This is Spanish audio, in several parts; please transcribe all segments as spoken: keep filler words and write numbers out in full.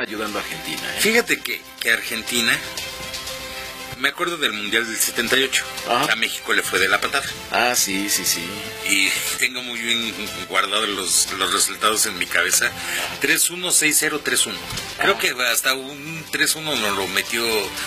ayudando a Argentina, ¿eh? Fíjate que, que Argentina, me acuerdo del Mundial del setenta y ocho, Ajá. a México le fue de la patada. Ah, sí, sí, sí. Y tengo muy bien guardados los, los resultados en mi cabeza. tres uno, seis cero, tres uno. Creo Ajá. que hasta un tres uno nos lo metió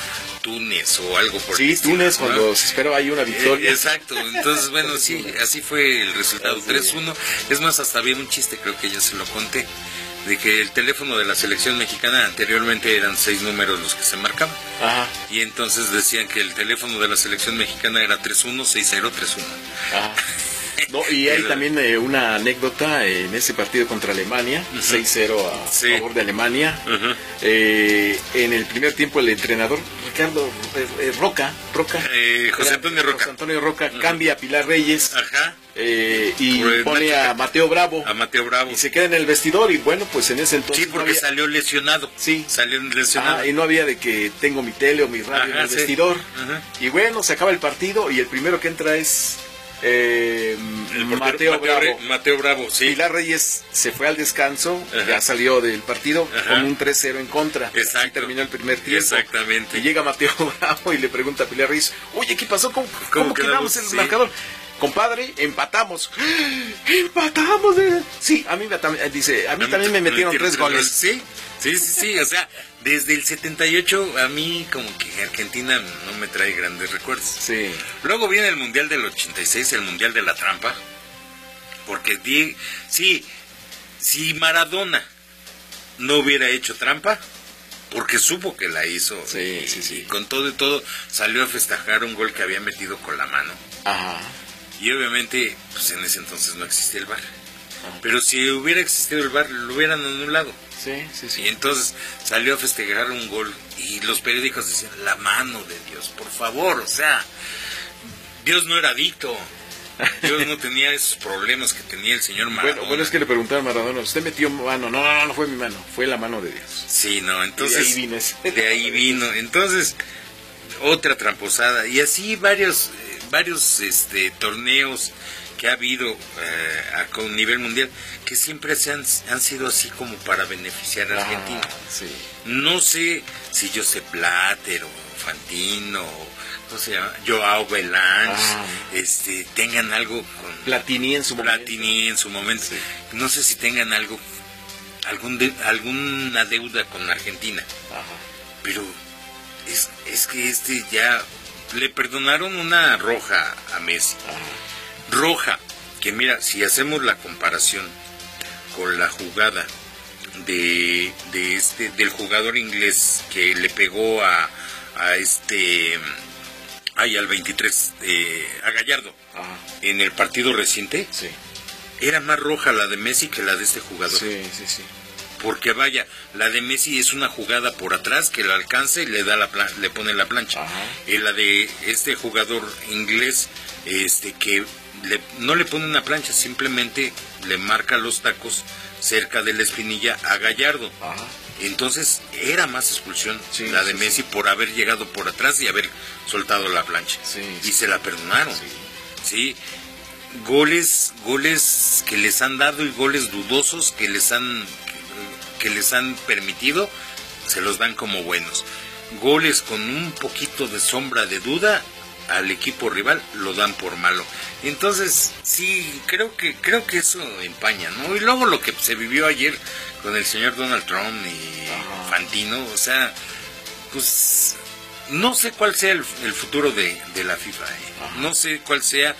Túnez o algo por Sí, el estilo, Túnez, ¿no? cuando se esperó ahí una victoria. Eh, exacto, entonces bueno, sí, así fue el resultado, Sí. tres uno. Es más, hasta había un chiste, creo que ya se lo conté, de que el teléfono de la selección mexicana anteriormente eran seis números los que se marcaban. Ajá, Y entonces decían que el teléfono de la selección mexicana era tres uno, seis cero, tres uno. ajá. No, y hay también eh, una anécdota eh, en ese partido contra Alemania, Uh-huh. seis cero a Sí. favor de Alemania. Uh-huh. Eh, en el primer tiempo el entrenador Ricardo eh, eh, Roca, Roca Eh, José era- Antonio Roca. José Antonio Roca Uh-huh. cambia a Pilar Reyes Ajá, eh, y Por el pone Nacho- a Mateo Bravo a Mateo Bravo. y se queda en el vestidor y bueno, pues en ese entonces Sí, no porque había- salió lesionado. Sí. Salió lesionado. Ah, y no había de que tengo mi tele o mi radio en Ajá, el sí. vestidor. Ajá. Y bueno, se acaba el partido y el primero que entra es eh, El portero- Mateo, Bravo. Re- Mateo Bravo, sí. Pilar Reyes se fue al descanso, Ajá. ya salió del partido Ajá. con un tres cero en contra. Exacto. Así terminó el primer tiempo. Exactamente. Y llega Mateo Bravo y le pregunta a Pilar Reyes, oye, ¿qué pasó? ¿Cómo, cómo quedamos en el Sí. marcador? Compadre, empatamos. ¡Empatamos! eh". Sí, a mí me, tam- dice, a mí también me metieron tres goles. Sí, sí, sí, sí, o sea, desde el setenta y ocho a mí como que Argentina no me trae grandes recuerdos. Sí. Luego viene el Mundial del ochenta y seis, el Mundial de la Trampa, porque di, sí, si Maradona no hubiera hecho trampa, porque supo que la hizo, Sí, y, sí, sí. y con todo y todo salió a festejar un gol que había metido con la mano. Ajá. Y obviamente, pues en ese entonces no existía el V A R. Pero si hubiera existido el V A R, lo hubieran anulado. Sí, sí, sí. Y entonces salió a festejar un gol. Y los periódicos decían, la mano de Dios, por favor. O sea, Dios no era adicto. Dios no tenía esos problemas que tenía el señor Maradona. Bueno, bueno, es que le preguntaron a Maradona, ¿usted metió mano? No, no, no, no fue mi mano, fue la mano de Dios. Sí, no, entonces... Y de ahí vino ese. De ahí vino. Entonces, otra tramposada. Y así varios, eh, varios este, torneos que ha habido eh, a, con nivel mundial, que siempre se han, han sido así como para beneficiar a Argentina. Ah, sí. No sé si Josep Blatter o Fantino o ¿cómo se llama? Joao Belange, Ah. este, tengan algo con Platini en su momento. Platini en su momento. Sí. No sé si tengan algo, algún de- alguna deuda con Argentina, Ajá. pero es, es que este ya le perdonaron una roja a Messi. Ajá. Roja, que mira, si hacemos la comparación con la jugada de, de este del jugador inglés que le pegó a, a este ay al veintitrés eh, a Gallardo Ajá. en el partido reciente, Sí. era más roja la de Messi que la de este jugador. Sí, sí, sí. Porque vaya, la de Messi es una jugada por atrás que la alcanza y le da la plan- le pone la plancha. Ajá. Y la de este jugador inglés, este que le- no le pone una plancha, simplemente le marca los tacos cerca de la espinilla a Gallardo. Ajá. Entonces era más expulsión Sí, la de sí, Messi por haber llegado por atrás y haber soltado la plancha. Sí, y sí. se la perdonaron. Sí. Sí. Goles, goles que les han dado y goles dudosos que les han que, que les han permitido, se los dan como buenos. Goles con un poquito de sombra de duda al equipo rival lo dan por malo. Entonces, sí, creo que creo que eso empaña, ¿no? Y luego lo que se vivió ayer con el señor Donald Trump y Ajá. Fantino, o sea, pues no sé cuál sea el, el futuro de, de la FIFA, ¿eh? Ajá. No sé cuál sea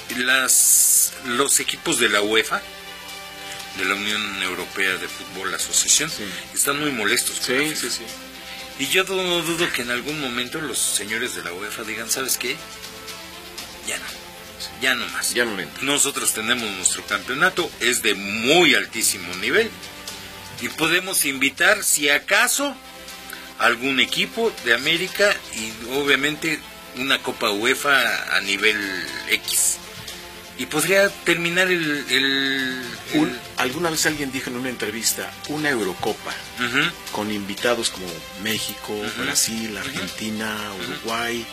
las los equipos de la UEFA, de la Unión Europea de Fútbol Asociación, Sí. están muy molestos con la Sí, FIFA. sí, sí. Y yo no dudo que en algún momento los señores de la UEFA digan, ¿sabes qué? Ya no, ya no más. Ya no le entro. Nosotros tenemos nuestro campeonato, es de muy altísimo nivel y podemos invitar, si acaso, algún equipo de América y obviamente una Copa UEFA a nivel X. Y podría terminar el... el, el- Un- alguna vez alguien dijo en una entrevista, una Eurocopa Ujú. con invitados como México, Ujú. Brasil, Argentina, Ujú. Uruguay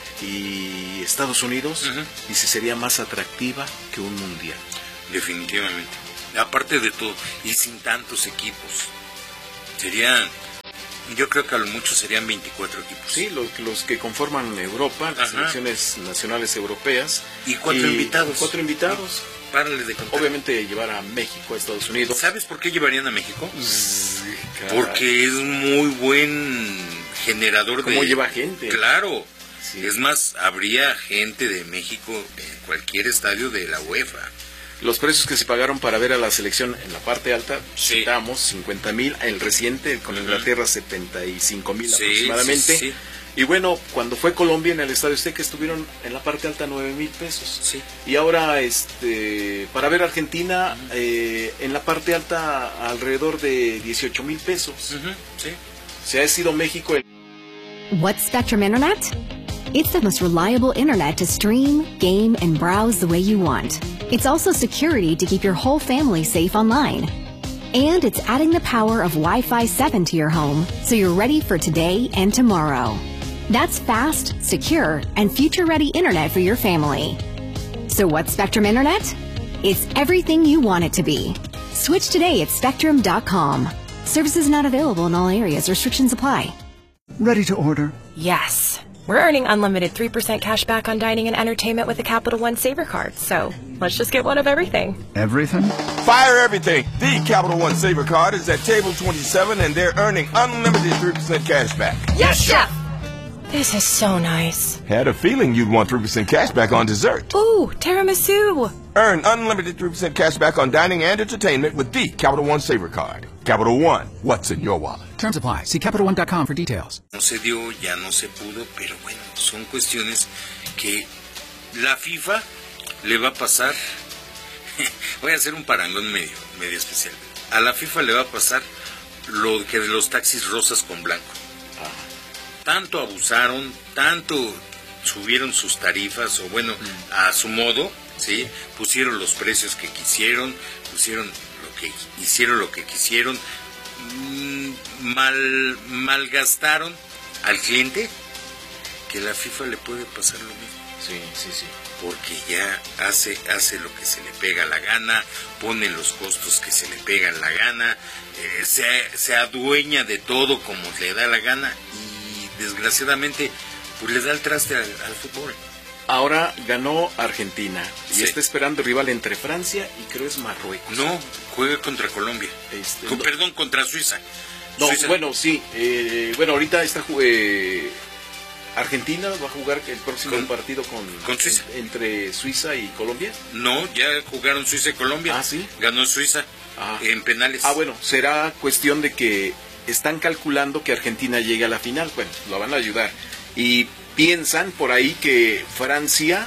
y Estados Unidos, Ujú. dice, sería más atractiva que un mundial. Definitivamente. Aparte de todo, y sin tantos equipos. Sería Yo creo que a lo mucho serían veinticuatro equipos. Sí, los, los que conforman Europa, las Ajá. selecciones nacionales europeas. Y cuatro invitados. Cuatro invitados. Párale de contar. Obviamente llevar a México, a Estados Unidos. ¿Sabes por qué llevarían a México? Sí, Porque es muy buen generador de... ¿Cómo lleva gente? Claro. Sí. Es más, habría gente de México en cualquier estadio de la UEFA. Los precios que se pagaron para ver a la selección en la parte alta, Sí. citamos cincuenta mil, el reciente con Inglaterra setenta y cinco mil Sí, aproximadamente. sí, sí. Y bueno, cuando fue Colombia en el Estadio Azteca estuvieron en la parte alta nueve mil pesos. Sí. Y ahora este para ver Argentina eh, en la parte alta alrededor de dieciocho mil pesos. Ujú, sí. Se ha sido México el... What's Spectrum Internet? It's the most reliable internet to stream, game, and browse the way you want. It's also security to keep your whole family safe online. And it's adding the power of Wi-Fi seven to your home, so you're ready for today and tomorrow. That's fast, secure, and future-ready internet for your family. So what's Spectrum Internet? It's everything you want it to be. Switch today at spectrum dot com. Services not available in all areas. Restrictions apply. Ready to order? Yes. We're earning unlimited three percent cash back on dining and entertainment with the Capital One Saver Card, so let's just get one of everything. Everything? Fire everything! The Capital One Saver Card is at table twenty-seven and they're earning unlimited three percent cash back. Yes, Chef! This is so nice. Had a feeling you'd want three percent cash back on dessert. Ooh, tiramisu! Earn unlimited three percent cash back on dining and entertainment with the Capital One Saver Card. Capital One, what's in your wallet? Terms apply. See Capital One dot com for details. No se dio, ya no se pudo, pero bueno, son cuestiones que la FIFA le va a pasar. Voy a hacer un parangón medio, medio especial. A la FIFA le va a pasar lo que de los taxis rosas con blanco. Tanto abusaron, tanto subieron sus tarifas, o bueno, a su modo, ¿sí? Pusieron los precios que quisieron, pusieron lo que hicieron lo que quisieron, mal malgastaron al cliente, que la FIFA le puede pasar lo mismo. Sí, sí, sí. Porque ya hace hace lo que se le pega la gana, pone los costos que se le pegan la gana, eh, se, se adueña de todo como le da la gana y desgraciadamente pues le da el traste al, al fútbol. Ahora ganó Argentina y Sí. está esperando el rival entre Francia y creo es Marruecos. No, juega contra Colombia. Este, Con- no. Perdón, contra Suiza. No, Suiza- bueno, sí. Eh, bueno, ahorita está ju- eh, Argentina va a jugar el próximo Con- partido con, con Suiza. en- entre Suiza y Colombia. No, ya jugaron Suiza y Colombia. Ah, ¿sí? Ganó Suiza Ah. en penales. Ah, bueno, será cuestión de que están calculando que Argentina llegue a la final. Bueno, lo van a ayudar. Y piensan por ahí que Francia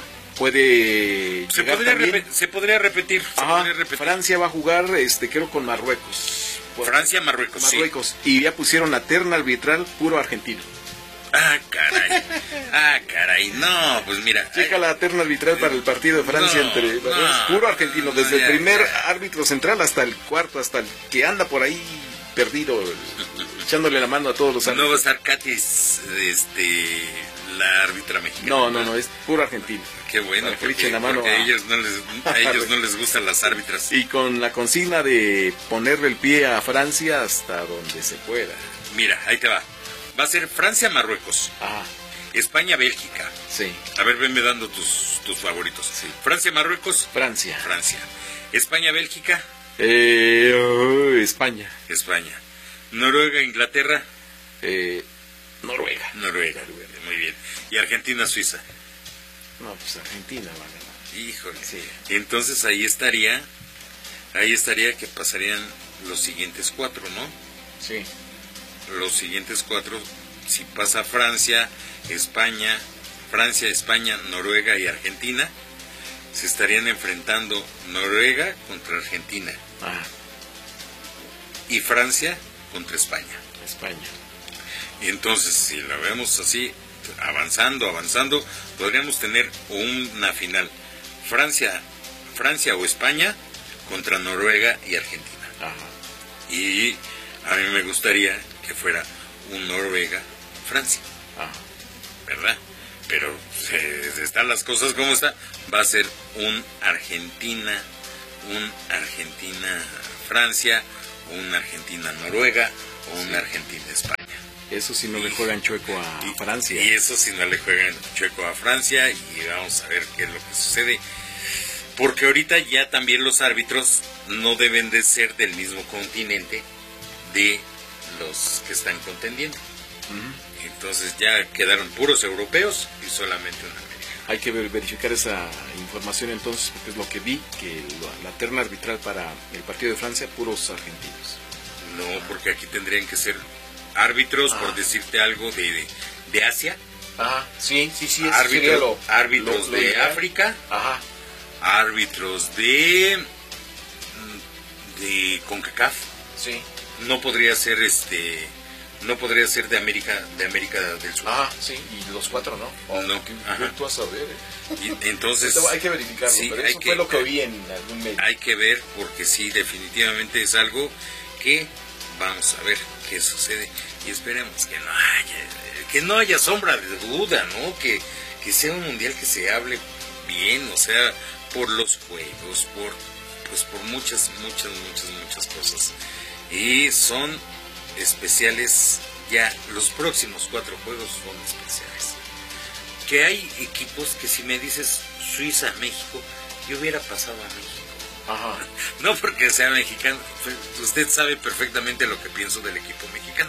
puede Se llegar podría, también. repe- se podría repetir. Se Ajá, podría repetir. Francia va a jugar, este, creo, con Marruecos. Francia, Marruecos, sí. Marruecos. Y ya pusieron la terna arbitral puro argentino. Ah, caray. Ah, caray. No, pues mira. Checa la terna arbitral para el partido de Francia No, entre no, es puro argentino, desde no, el ya, primer ya. árbitro central hasta el cuarto, hasta el que anda por ahí perdido, echándole la mano a todos los No va a árbitros. estar Katis, este, la árbitra mexicana. No, no, no, es puro argentino. Qué bueno, Para que le porque, echen la mano porque a- a ellos no les, a ellos no les gustan las árbitras. Y con la consigna de ponerle el pie a Francia hasta donde se pueda. Mira, ahí te va. Va a ser Francia-Marruecos, Ah, España-Bélgica. sí, A ver, venme dando tus, tus favoritos. Sí. Francia-Marruecos, Francia. Francia. España-Bélgica, Eh, oh, España. España. Noruega-Inglaterra, Eh, Noruega. Noruega. Muy bien. Y Argentina-Suiza. No, pues Argentina va a ganar. Híjole. Sí. Entonces ahí estaría, ahí estaría que pasarían los siguientes cuatro, ¿no? Sí. Los siguientes cuatro, si pasa Francia, España, Francia, España, Noruega y Argentina, se estarían enfrentando Noruega contra Argentina Ah, y Francia contra España. España. Y entonces, si lo vemos así, avanzando, avanzando, podríamos tener una final. Francia, Francia o España contra Noruega y Argentina. Ajá. Y a mí me gustaría que fuera un Noruega-Francia, Ajá. ¿verdad? Pero eh, están las cosas como están. Va a ser un Argentina, un Argentina-Francia, un Argentina-Noruega o un Argentina-España. Eso sí no le juegan chueco a y, Francia. Y eso sí no le juegan chueco a Francia, y vamos a ver qué es lo que sucede. Porque ahorita ya también los árbitros no deben de ser del mismo continente de los que están contendiendo. Uh-huh. Entonces ya quedaron puros europeos y solamente un americano. Hay que ver, verificar esa información entonces, porque es lo que vi, que la, la terna arbitral para el partido de Francia, puros argentinos. No, porque aquí tendrían que ser árbitros, ah. por decirte algo, de, de, de Asia. Ajá, sí, sí, sí. Árbitros, lo, árbitros lo, lo de ideal. África. Ajá. Árbitros de de CONCACAF. Sí. No podría ser este no podría ser de América de América del Sur. Ah, sí, y los cuatro no. Oh, no. ¿Qué tú vas a ver? Eh? Y, entonces hay que verificarlo, sí, pero eso que, fue lo que oí en algún medio. Hay que ver, porque sí, definitivamente es algo que vamos a ver qué sucede, y esperemos que no haya que no haya sombra de duda, ¿no? Que que sea un mundial que se hable bien, o sea, por los juegos, por pues por muchas, muchas, muchas, muchas cosas. Y son especiales, ya los próximos cuatro juegos son especiales. Que hay equipos que si me dices Suiza, México, yo hubiera pasado a México. Ajá. No porque sea mexicano, usted sabe perfectamente lo que pienso del equipo mexicano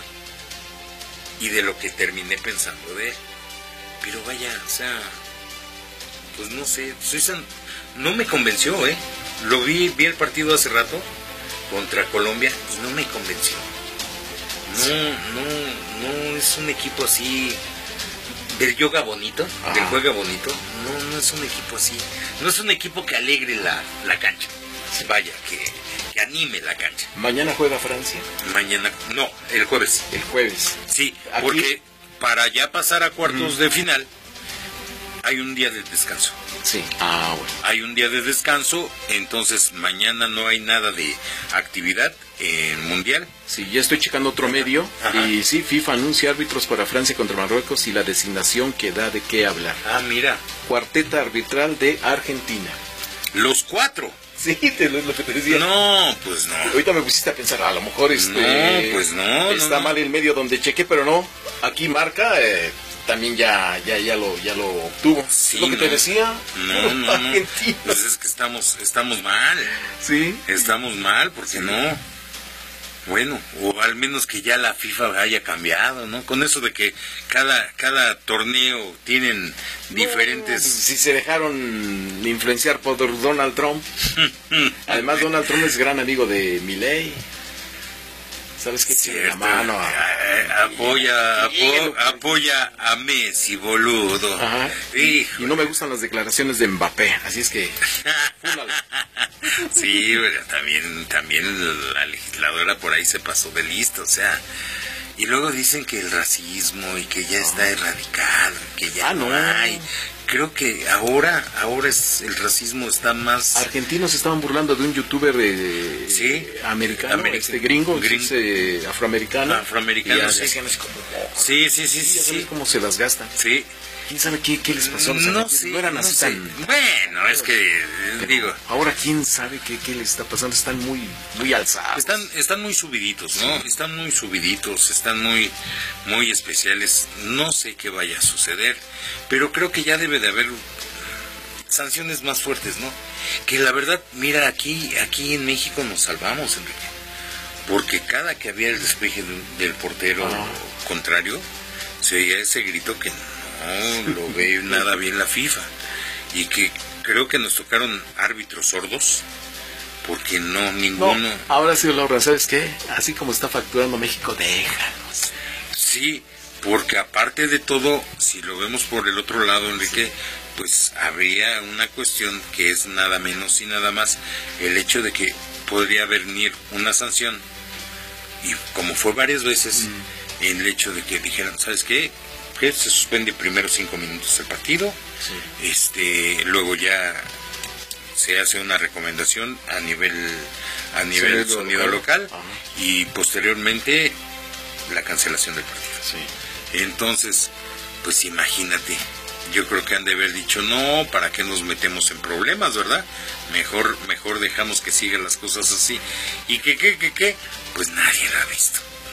y de lo que terminé pensando de él. Pero vaya, o sea, pues no sé, Suiza no me convenció, ¿eh? Lo vi, vi el partido hace rato contra Colombia y no me convenció. No, no, no es un equipo así del yoga bonito, ah. del juega bonito. No, no es un equipo así. No es un equipo que alegre la, la cancha. Vaya, que, que anime la cancha. ¿Mañana juega Francia? Mañana, no, el jueves. El jueves. Sí, ¿aquí? Porque para ya pasar a cuartos mm. de final hay un día de descanso. Sí. Ah, bueno. Hay un día de descanso, entonces mañana no hay nada de actividad en Mundial. Sí, ya estoy checando otro medio. Ajá. Y sí, FIFA anuncia árbitros para Francia contra Marruecos y la designación que da de qué hablar. Ah, mira. Cuarteta arbitral de Argentina. Los cuatro. Sí, te lo, lo que te decía. No, pues no. Ahorita me pusiste a pensar, a lo mejor este, no, pues no, está no, mal no. el medio donde chequé, pero no. Aquí marca, eh, también ya, ya, ya lo, ya lo obtuvo. Sí, lo que no. te decía. No, no, Argentina. No. Pues es que estamos, estamos mal. Sí. Estamos mal, porque sí. no. Bueno, o al menos que ya la FIFA haya cambiado, ¿no? Con eso de que cada cada torneo tienen diferentes... No, si se dejaron influenciar por Donald Trump. Además, Donald Trump es gran amigo de Milei. ¿Sabes qué? Cierto. La mano a... eh, apoya, apo, apoya a Messi, boludo. Ajá. Y, y no me gustan las declaraciones de Mbappé, así es que... Sí, pero también, también la legisladora por ahí se pasó de listo, o sea... Y luego dicen que el racismo y que ya está erradicado, que ya ah, no. no hay... Creo que ahora ahora es el racismo está más... Argentinos estaban burlando de un youtuber eh, ¿sí? americano, American, este gringo, gringo. Es, eh, afroamericano. Afroamericano, sí. Es como, sí, sí, sí, sí, sí. ¿Cómo se las gastan? Sí. ¿Quién sabe qué, qué les pasó? No, sé, no eran no así sé. tan... Bueno, es que, Pero digo... Ahora, ¿quién sabe qué, qué les está pasando? Están muy muy alzados. Están están muy subiditos, ¿no? Sí. Están muy subiditos, están muy muy especiales. No sé qué vaya a suceder, pero creo que ya debe de haber sanciones más fuertes, ¿no? Que la verdad, mira, aquí aquí en México nos salvamos, Enrique. Porque cada que había el despeje de, del portero ah. contrario, se oía ese grito que no lo ve nada bien la FIFA. Y que creo que nos tocaron árbitros sordos, porque no, ninguno... No, ahora sí, Laura, ¿sabes qué? Así como está facturando México, déjanos. Sí, porque aparte de todo, si lo vemos por el otro lado, Enrique, sí. pues habría una cuestión que es nada menos y nada más el hecho de que podría venir una sanción, y como fue varias veces, mm. el hecho de que dijeran, ¿sabes qué? Que se suspende primero cinco minutos el partido, sí. este luego ya se hace una recomendación a nivel a nivel sonido, sonido local, local y posteriormente la cancelación del partido. Sí. Entonces, pues imagínate, yo creo que han de haber dicho, no, ¿para qué nos metemos en problemas, verdad? Mejor mejor dejamos que sigan las cosas así. ¿Y qué, qué, qué, qué? Pues nadie lo ha visto.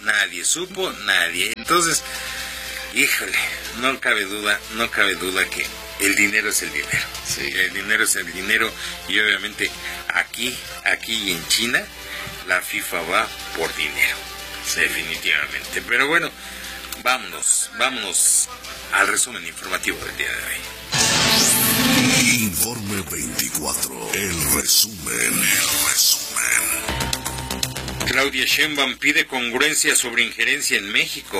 nadie supo, nadie. Entonces, híjole, no cabe duda, no cabe duda que el dinero es el dinero. Sí. El dinero es el dinero y obviamente aquí, aquí en China, la FIFA va por dinero, sí, definitivamente. Pero bueno, vámonos, vámonos al resumen informativo del día de hoy. Informe veinticuatro, el resumen, el resumen. Claudia Sheinbaum pide congruencia sobre injerencia en México.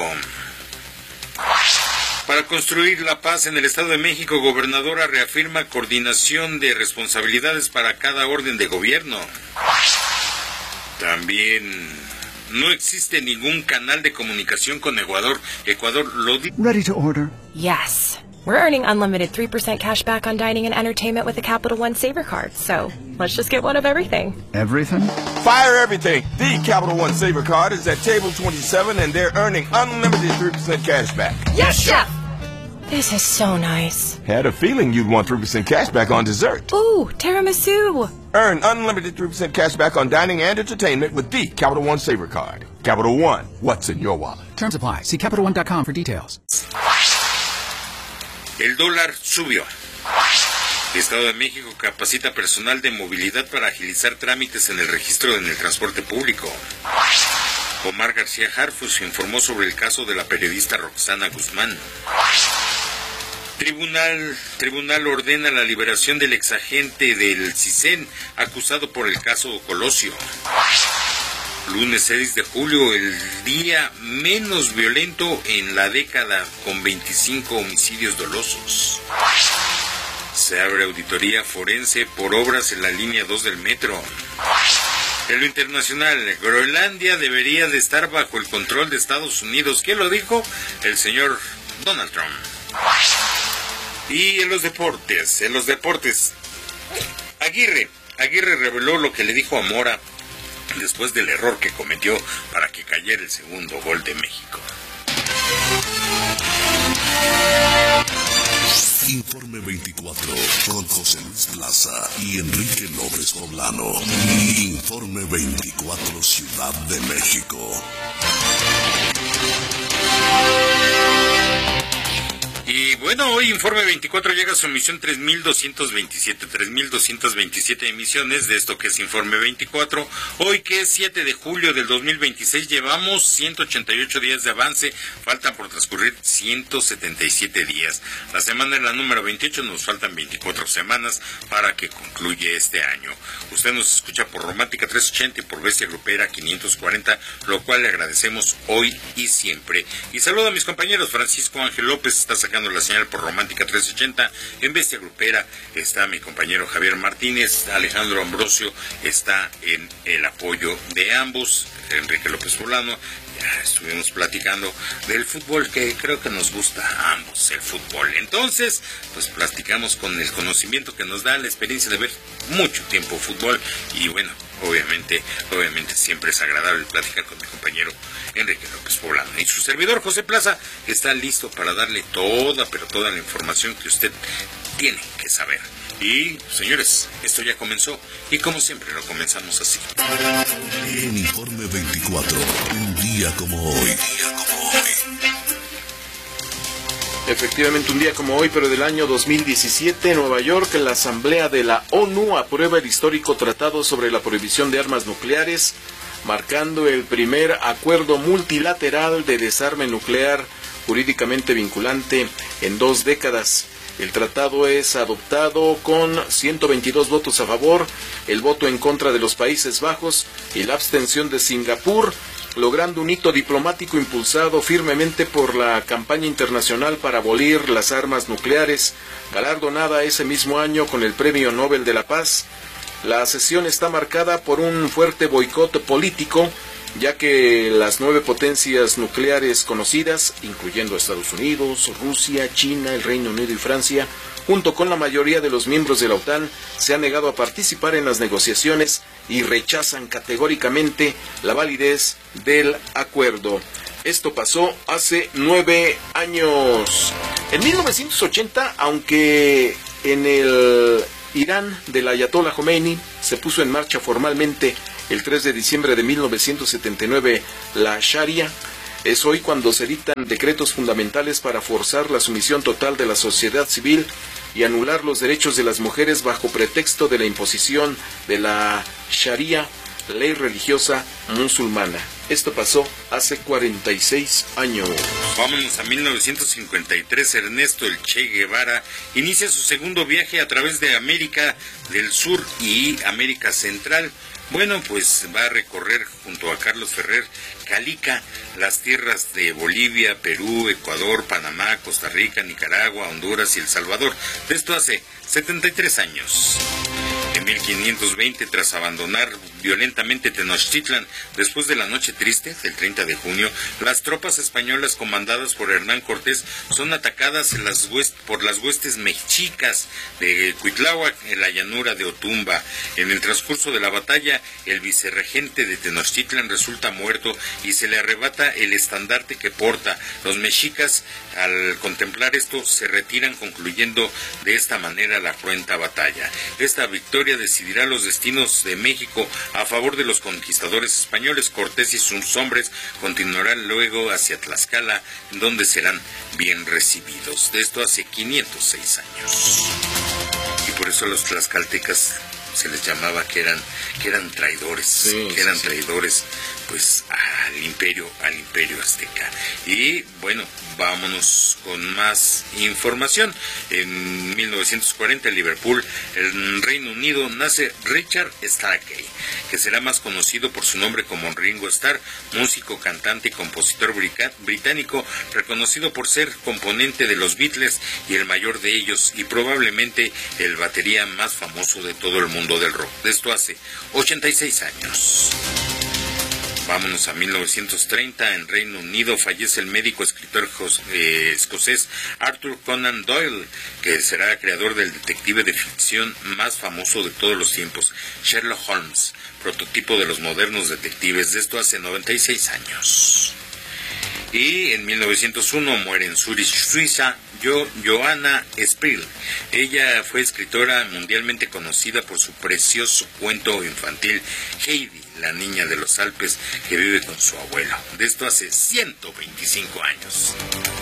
Para construir la paz en el Estado de México, gobernadora reafirma coordinación de responsabilidades para cada orden de gobierno. También no existe ningún canal de comunicación con Ecuador. Ecuador lo dice. Ready to order. Yes. We're earning unlimited three percent cash back on dining and entertainment with the Capital One Saver Card, so let's just get one of everything. Everything? Fire everything. The Capital One Saver Card is at table twenty-seven, and they're earning unlimited three percent cash back. Yes, Chef! This is so nice. Had a feeling you'd want three percent cash back on dessert. Ooh, tiramisu! Earn unlimited three percent cash back on dining and entertainment with the Capital One Saver Card. Capital One, what's in your wallet? Terms apply. See Capital One dot com for details. El dólar subió. Estado de México capacita personal de movilidad para agilizar trámites en el registro en el transporte público. Omar García Harfuch informó sobre el caso de la periodista Roxana Guzmán. Tribunal, tribunal ordena la liberación del exagente del CISEN acusado por el caso Colosio. Lunes seis de julio, el día menos violento en la década, con veinticinco homicidios dolosos. Se abre auditoría forense por obras en la línea dos del metro. En lo internacional, Groenlandia debería de estar bajo el control de Estados Unidos. ¿Quién lo dijo? El señor Donald Trump. Y en los deportes, en los deportes, Aguirre, Aguirre reveló lo que le dijo a Mora después del error que cometió para que cayera el segundo gol de México. Informe veinticuatro con José Luis Plaza y Enrique López Poblano. Informe veinticuatro, Ciudad de México. Y bueno, hoy Informe veinticuatro llega a su emisión tres mil doscientos veintisiete, tres mil doscientos veintisiete emisiones de esto que es Informe veinticuatro. Hoy que es siete de julio del dos mil veintiséis, llevamos ciento ochenta y ocho días de avance, faltan por transcurrir ciento setenta y siete días. La semana es la número veintiocho, nos faltan veinticuatro semanas para que concluya este año. Usted nos escucha por Romántica trescientos ochenta y por Bestia Grupera quinientos cuarenta, lo cual le agradecemos hoy y siempre. Y saludo a mis compañeros. Francisco Ángel López está sacando la señal por Romántica trescientos ochenta. En Bestia Grupera está mi compañero Javier Martínez. Alejandro Ambrosio está en el apoyo de ambos. Enrique López Poblano. Ya estuvimos platicando del fútbol, que creo que nos gusta a ambos el fútbol. Entonces, pues platicamos con el conocimiento que nos da la experiencia de ver mucho tiempo fútbol. Y bueno, obviamente, obviamente siempre es agradable platicar con mi compañero Enrique López Poblano. Y su servidor José Plaza está listo para darle toda, pero toda la información que usted tiene que saber. Y, señores, esto ya comenzó, y como siempre lo comenzamos así. En Informe veinticuatro, un día como hoy. Día como hoy. Efectivamente, un día como hoy, pero del año dos mil diecisiete, en Nueva York, la Asamblea de la ONU aprueba el histórico Tratado sobre la Prohibición de Armas Nucleares, marcando el primer acuerdo multilateral de desarme nuclear jurídicamente vinculante en dos décadas. El tratado es adoptado con ciento veintidós votos a favor, el voto en contra de los Países Bajos y la abstención de Singapur, logrando un hito diplomático impulsado firmemente por la campaña internacional para abolir las armas nucleares, galardonada ese mismo año con el Premio Nobel de la Paz. La sesión está marcada por un fuerte boicot político, ya que las nueve potencias nucleares conocidas, incluyendo Estados Unidos, Rusia, China, el Reino Unido y Francia, junto con la mayoría de los miembros de la OTAN, se han negado a participar en las negociaciones y rechazan categóricamente la validez del acuerdo. Esto pasó hace nueve años. En mil novecientos ochenta, aunque en el Irán del Ayatollah Khomeini se puso en marcha formalmente el tres de diciembre de mil novecientos setenta y nueve, la Sharia. Es hoy cuando se dictan decretos fundamentales para forzar la sumisión total de la sociedad civil y anular los derechos de las mujeres bajo pretexto de la imposición de la Sharia, ley religiosa musulmana. Esto pasó hace cuarenta y seis años. Vámonos a mil novecientos cincuenta y tres. Ernesto El Che Guevara inicia su segundo viaje a través de América del Sur y América Central. Bueno, pues va a recorrer junto a Carlos Ferrer Calica las tierras de Bolivia, Perú, Ecuador, Panamá, Costa Rica, Nicaragua, Honduras y El Salvador. De esto hace setenta y tres años. En mil quinientos veinte, tras abandonar violentamente Tenochtitlan después de la Noche Triste del treinta de junio, las tropas españolas comandadas por Hernán Cortés son atacadas en las huest- por las huestes mexicas de Cuitláhuac en la llanura de Otumba. En el transcurso de la batalla, el vicerregente de Tenochtitlan resulta muerto y se le arrebata el estandarte que porta. Los mexicas, al contemplar esto, se retiran, concluyendo de esta manera la cruenta batalla. Esta victoria decidirá los destinos de México a favor de los conquistadores españoles. Cortés y sus hombres continuarán luego hacia Tlaxcala, donde serán bien recibidos. De esto hace quinientos seis años. Y por eso los tlaxcaltecas se les llamaba que eran que eran traidores, sí, que eran sí, sí. traidores pues al imperio, al imperio azteca. Y bueno, vámonos con más información. En mil novecientos cuarenta, en Liverpool, en Reino Unido, nace Richard Starkey, que será más conocido por su nombre como Ringo Starr, músico, cantante y compositor brica- británico, reconocido por ser componente de los Beatles y el mayor de ellos, y probablemente el batería más famoso de todo el mundo del rock. De esto hace ochenta y seis años. Vámonos a mil novecientos treinta, en Reino Unido fallece el médico escritor eh, escocés Arthur Conan Doyle, que será creador del detective de ficción más famoso de todos los tiempos, Sherlock Holmes, prototipo de los modernos detectives. De esto hace noventa y seis años. Y en mil novecientos uno muere en Zurich, Suiza, Jo- Johanna Spril. Ella fue escritora mundialmente conocida por su precioso cuento infantil Heidi, la niña de los Alpes que vive con su abuelo. De esto hace ciento veinticinco años.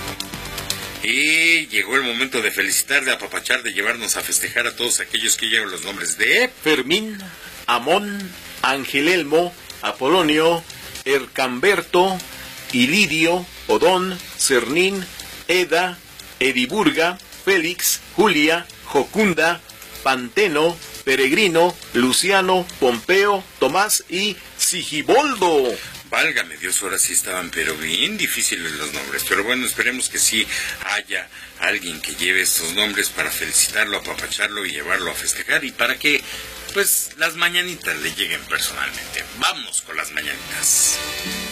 Y llegó el momento de felicitar, de apapachar, de llevarnos a festejar a todos aquellos que llevan los nombres de Fermín, Amón, Ángel Elmo, Apolonio, Ercamberto, Ilidio, Odón, Cernín, Eda, Ediburga, Félix, Julia, Jocunda, Panteno, Peregrino, Luciano, Pompeo, Tomás y Sigiboldo. Válgame Dios, ahora sí estaban pero bien difíciles los nombres. Pero bueno, esperemos que sí haya alguien que lleve estos nombres para felicitarlo, apapacharlo y llevarlo a festejar, y para que pues las mañanitas le lleguen personalmente. Vamos con las mañanitas.